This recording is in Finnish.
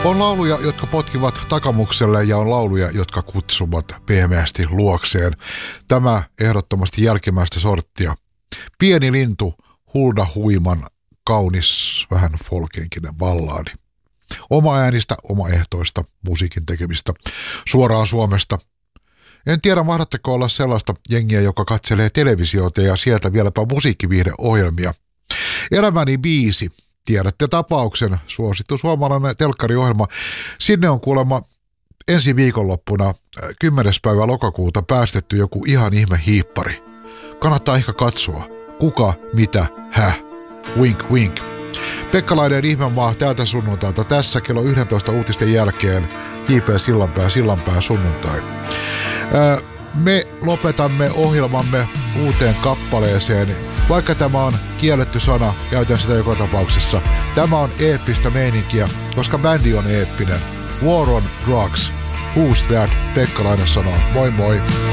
On lauluja, jotka potkivat takamukselle ja on lauluja, jotka kutsuvat pehmeästi luokseen. Tämä ehdottomasti jälkimmäistä sorttia. Pieni lintu, Hulda Huiman kaunis, vähän folkenkinen ballaadi. Oma äänistä, oma ehtoista musiikin tekemistä. Suoraan Suomesta. En tiedä, mahdatteko olla sellaista jengiä, joka katselee televisiota ja sieltä vieläpä musiikkiviihdeohjelmia. Elämäni biisi. Tiedätte tapauksen, suosittu suomalainen telkkariohjelma. Sinne on kuulemma ensi viikonloppuna 10. päivä lokakuuta päästetty joku ihan ihme hiippari. Kannattaa ehkä katsoa. Kuka, mitä, wink wink. Pekkalainen ihmemaa täältä sunnuntailta tässä kello 11 uutisten jälkeen. J.P. Sillanpää sunnuntai. Me lopetamme ohjelmamme uuteen kappaleeseen. Vaikka tämä on kielletty sana, käytän sitä joka tapauksessa. Tämä on eeppistä meininkiä, koska bändi on eeppinen. War on Drugs. Who's that? Pekkalainen sanoo. Moi moi.